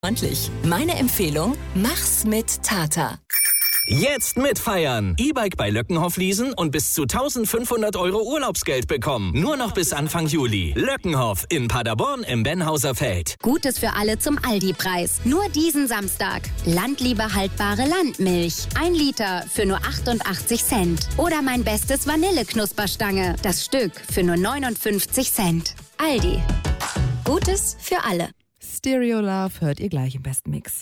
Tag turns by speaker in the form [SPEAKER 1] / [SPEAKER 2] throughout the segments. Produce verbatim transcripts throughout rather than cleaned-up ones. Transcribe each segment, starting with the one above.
[SPEAKER 1] Freundlich. Meine Empfehlung, mach's mit Tata.
[SPEAKER 2] Jetzt mitfeiern. E-Bike bei Löckenhoff leasen und bis zu eintausendfünfhundert Euro Urlaubsgeld bekommen. Nur noch bis Anfang Juli. Löckenhoff in Paderborn im Benhauser Feld.
[SPEAKER 3] Gutes für alle zum Aldi-Preis. Nur diesen Samstag. Landliebe haltbare Landmilch. Ein Liter für nur achtundachtzig Cent. Oder mein bestes Vanilleknusperstange. Das Stück für nur neunundfünfzig Cent. Aldi. Gutes für alle.
[SPEAKER 4] Stereo Love hört ihr gleich im besten Mix.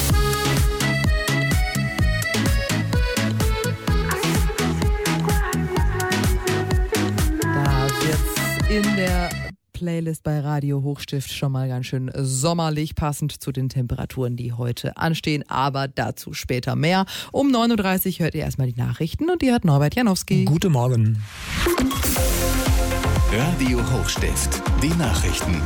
[SPEAKER 4] Da wird's in der Playlist bei Radio Hochstift schon mal ganz schön sommerlich, passend zu den Temperaturen, die heute anstehen. Aber dazu später mehr. Um neun Uhr dreißig hört ihr erstmal die Nachrichten und die hat Norbert Janowski.
[SPEAKER 5] Guten Morgen.
[SPEAKER 6] Radio Hochstift, die Nachrichten.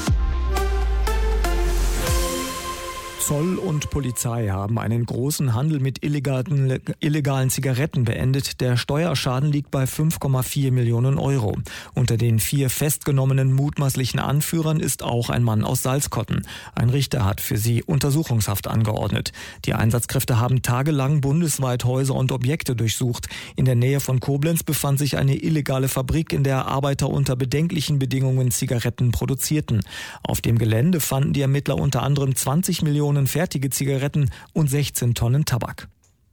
[SPEAKER 5] Zoll und Polizei haben einen großen Handel mit illegalen, illegalen Zigaretten beendet. Der Steuerschaden liegt bei fünf Komma vier Millionen Euro. Unter den vier festgenommenen mutmaßlichen Anführern ist auch ein Mann aus Salzkotten. Ein Richter hat für sie Untersuchungshaft angeordnet. Die Einsatzkräfte haben tagelang bundesweit Häuser und Objekte durchsucht. In der Nähe von Koblenz befand sich eine illegale Fabrik, in der Arbeiter unter bedenklichen Bedingungen Zigaretten produzierten. Auf dem Gelände fanden die Ermittler unter anderem zwanzig Millionen fertige Zigaretten und sechzehn Tonnen Tabak.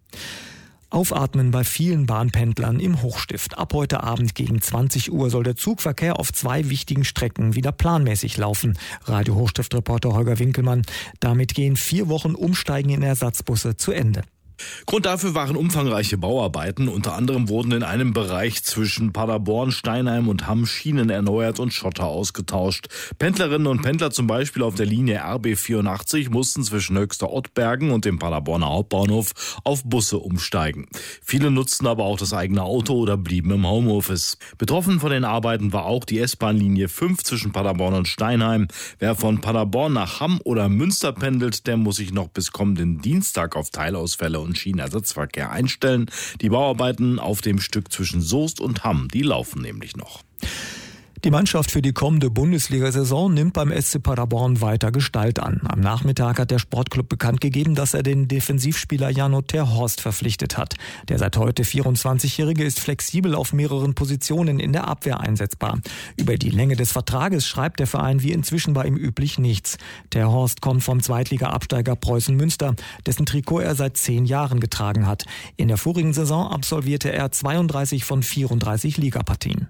[SPEAKER 5] Aufatmen bei vielen Bahnpendlern im Hochstift. Ab heute Abend gegen zwanzig Uhr soll der Zugverkehr auf zwei wichtigen Strecken wieder planmäßig laufen. Radio Hochstift-Reporter Holger Winkelmann. Damit gehen vier Wochen Umsteigen in Ersatzbusse zu Ende.
[SPEAKER 7] Grund dafür waren umfangreiche Bauarbeiten. Unter anderem wurden in einem Bereich zwischen Paderborn, Steinheim und Hamm Schienen erneuert und Schotter ausgetauscht. Pendlerinnen und Pendler zum Beispiel auf der Linie R B vierundachtzig mussten zwischen Höchster Ottbergen und dem Paderborner Hauptbahnhof auf Busse umsteigen. Viele nutzten aber auch das eigene Auto oder blieben im Homeoffice. Betroffen von den Arbeiten war auch die S-Bahn-Linie fünf zwischen Paderborn und Steinheim. Wer von Paderborn nach Hamm oder Münster pendelt, der muss sich noch bis kommenden Dienstag auf Teilausfälle und Schienenersatzverkehr einstellen. Die Bauarbeiten auf dem Stück zwischen Soest und Hamm, die laufen nämlich noch.
[SPEAKER 5] Die Mannschaft für die kommende Bundesliga-Saison nimmt beim S C Paderborn weiter Gestalt an. Am Nachmittag hat der Sportclub bekannt gegeben, dass er den Defensivspieler Jano Terhorst verpflichtet hat. Der seit heute vierundzwanzigjährige ist flexibel auf mehreren Positionen in der Abwehr einsetzbar. Über die Länge des Vertrages schreibt der Verein wie inzwischen bei ihm üblich nichts. Terhorst kommt vom Zweitliga-Absteiger Preußen Münster, dessen Trikot er seit zehn Jahren getragen hat. In der vorigen Saison absolvierte er zweiunddreißig von vierunddreißig Ligapartien.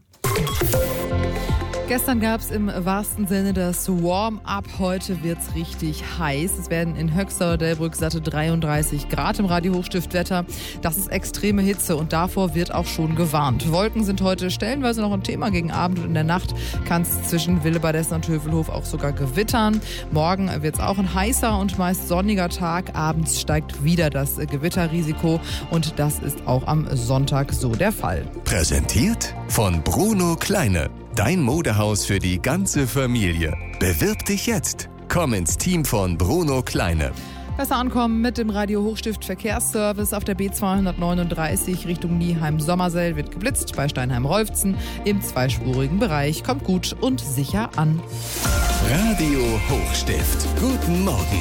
[SPEAKER 4] Gestern gab es im wahrsten Sinne das Warm-up. Heute wird's richtig heiß. Es werden in Höxter, Delbrück satte dreiunddreißig Grad im Radio Hochstift-Wetter. Das ist extreme Hitze und davor wird auch schon gewarnt. Wolken sind heute stellenweise noch ein Thema gegen Abend und in der Nacht kann es zwischen Willebadessen und Hövelhof auch sogar gewittern. Morgen wird's auch ein heißer und meist sonniger Tag. Abends steigt wieder das Gewitterrisiko und das ist auch am Sonntag so der Fall.
[SPEAKER 6] Präsentiert von Bruno Kleine. Dein Modehaus für die ganze Familie. Bewirb dich jetzt. Komm ins Team von Bruno Kleine.
[SPEAKER 4] Besser ankommen mit dem Radio Hochstift Verkehrsservice. Auf der B zweihundertneununddreißig Richtung Nieheim-Sommersell wird geblitzt bei Steinheim-Rolfzen im zweispurigen Bereich. Kommt gut und sicher an.
[SPEAKER 6] Radio Hochstift. Guten Morgen.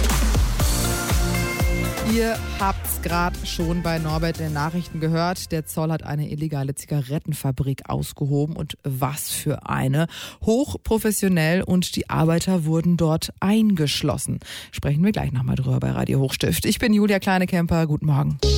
[SPEAKER 4] Ihr habt's gerade schon bei Norbert in den Nachrichten gehört. Der Zoll hat eine illegale Zigarettenfabrik ausgehoben und was für eine. Hochprofessionell und die Arbeiter wurden dort eingeschlossen. Sprechen wir gleich nochmal drüber bei Radio Hochstift. Ich bin Julia Kleinekemper. Guten Morgen.